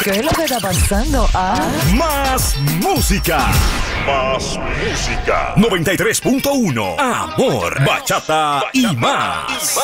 ¿Qué es lo que está pasando? Más música. Más música. 93.1. Amor, bachata y más.